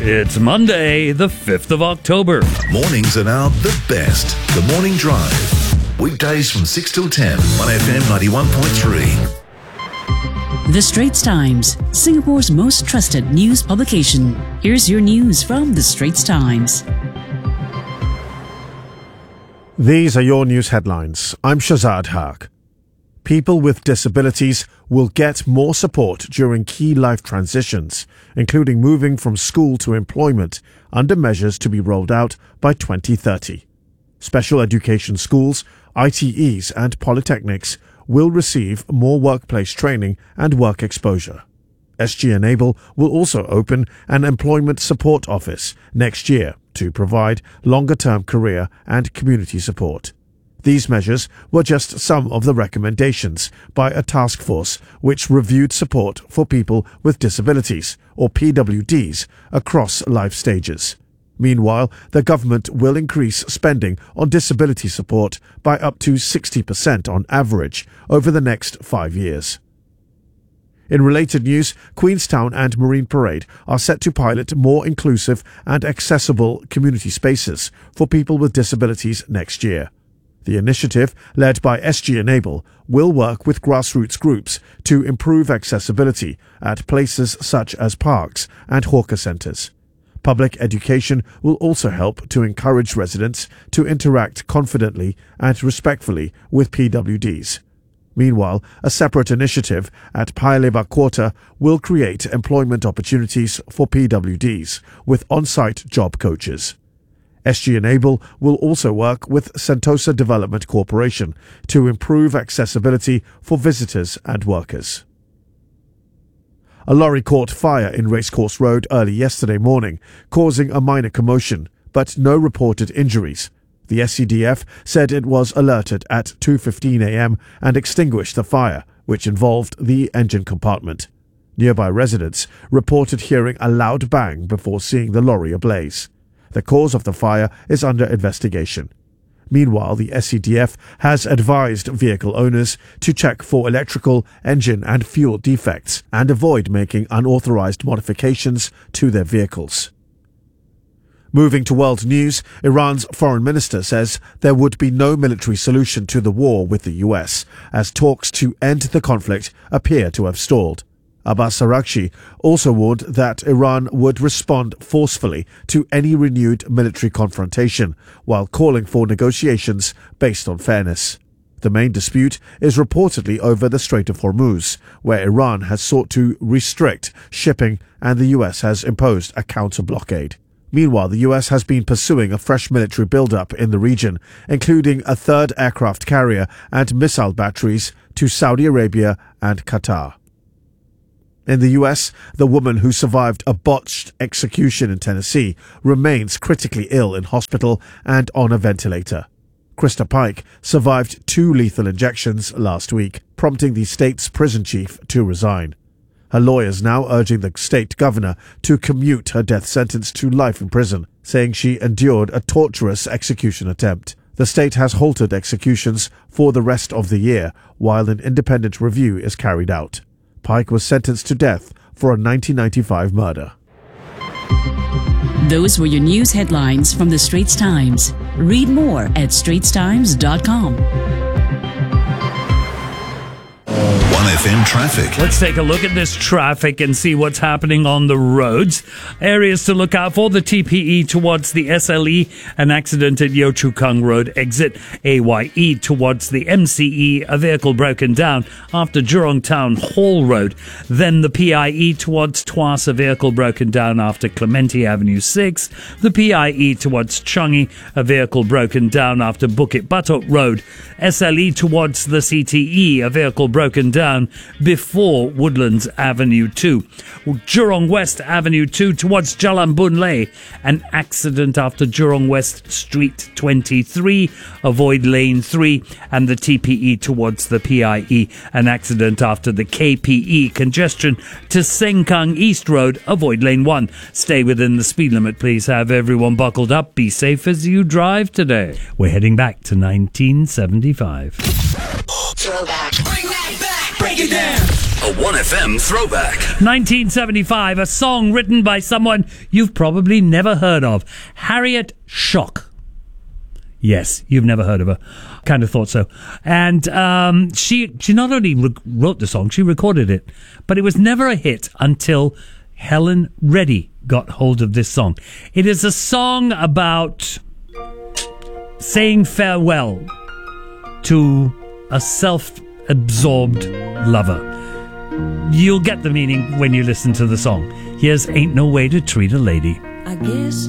It's Monday, the 5th of October. Mornings are now the best. The Morning Drive. Weekdays from 6 till 10 on FM 91.3. The Straits Times, Singapore's most trusted news publication. Here's your news from The Straits Times. These are your news headlines. I'm Shazad Haq. People with disabilities will get more support during key life transitions, including moving from school to employment, under measures to be rolled out by 2030. Special education schools, ITEs and polytechnics will receive more workplace training and work exposure. SG Enable will also open an employment support office next year to provide longer-term career and community support. These measures were just some of the recommendations by a task force which reviewed support for people with disabilities, or PWDs, across life stages. Meanwhile, the government will increase spending on disability support by up to 60% on average over the next 5 years. In related news, Queenstown and Marine Parade are set to pilot more inclusive and accessible community spaces for people with disabilities next year. The initiative, led by SG Enable, will work with grassroots groups to improve accessibility at places such as parks and hawker centres. Public education will also help to encourage residents to interact confidently and respectfully with PWDs. Meanwhile, a separate initiative at Paya Lebar Quarter will create employment opportunities for PWDs with on-site job coaches. SG Enable will also work with Sentosa Development Corporation to improve accessibility for visitors and workers. A lorry caught fire in Racecourse Road early yesterday morning, causing a minor commotion, but no reported injuries. The SCDF said it was alerted at 2:15 a.m. and extinguished the fire, which involved the engine compartment. Nearby residents reported hearing a loud bang before seeing the lorry ablaze. The cause of the fire is under investigation. Meanwhile, the SCDF has advised vehicle owners to check for electrical, engine and fuel defects and avoid making unauthorized modifications to their vehicles. Moving to world news, Iran's foreign minister says there would be no military solution to the war with the US, as talks to end the conflict appear to have stalled. Abbas Araghchi also warned that Iran would respond forcefully to any renewed military confrontation, while calling for negotiations based on fairness. The main dispute is reportedly over the Strait of Hormuz, where Iran has sought to restrict shipping and the US has imposed a counter-blockade. Meanwhile, the US has been pursuing a fresh military build-up in the region, including a third aircraft carrier and missile batteries to Saudi Arabia and Qatar. In the US, the woman who survived a botched execution in Tennessee remains critically ill in hospital and on a ventilator. Krista Pike survived 2 lethal injections last week, prompting the state's prison chief to resign. Her lawyers now urging the state governor to commute her death sentence to life in prison, saying she endured a torturous execution attempt. The state has halted executions for the rest of the year, while an independent review is carried out. Pike was sentenced to death for a 1995 murder. Those were your news headlines from The Straits Times. Read more at straitstimes.com. 1FM traffic. Let's take a look at this traffic and see what's happening on the roads. Areas to look out for: the TPE towards the SLE, an accident at Yio Chu Kang Road exit. AYE towards the MCE, a vehicle broken down after Jurong Town Hall Road. Then the PIE towards Tuas, a vehicle broken down after Clementi Avenue 6. The PIE towards Changi, a vehicle broken down after Bukit Batok Road. SLE towards the CTE, a vehicle broken down before Woodlands Avenue 2. Jurong West Avenue 2 towards Jalan Boon Lay, an accident after Jurong West Street 23, avoid lane 3, and the TPE towards the PIE, an accident after the KPE, congestion to Sengkang East Road, avoid lane 1. Stay within the speed limit, please. Have everyone buckled up. Be safe as you drive today. We're heading back to 1975. Throwback. Bring that back. Break it down. A 1FM throwback. 1975, a song written by someone you've probably never heard of, Harriet Schock. Yes, you've never heard of her. Kind of thought so. And she not only wrote the song, she recorded it. But it was never a hit until Helen Reddy got hold of this song. It is a song about saying farewell to a self-absorbed lover. You'll get the meaning when you listen to the song. Here's Ain't No Way to Treat a Lady. I guess